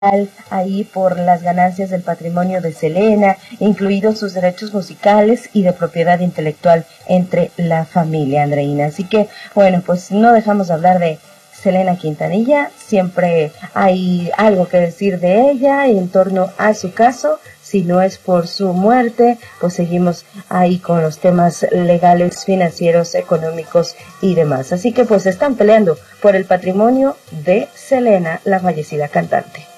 ahí por las ganancias del patrimonio de Selena, incluidos sus derechos musicales y de propiedad intelectual entre la familia, Andreina. Así que, bueno, pues no dejamos de hablar de Selena Quintanilla, siempre hay algo que decir de ella en torno a su caso. Si no es por su muerte, pues seguimos ahí con los temas legales, financieros, económicos y demás. Así que pues están peleando por el patrimonio de Selena, la fallecida cantante.